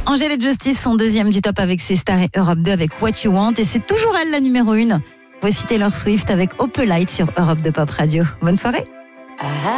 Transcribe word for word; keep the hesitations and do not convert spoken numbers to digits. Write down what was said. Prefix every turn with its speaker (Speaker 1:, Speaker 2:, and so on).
Speaker 1: Angèle et Justice sont deuxième du top avec ses stars et Europe deux avec What You Want. Et c'est toujours elle la numéro une. Voici Taylor Swift avec Opelite sur Europe deux Pop Radio. Bonne soirée.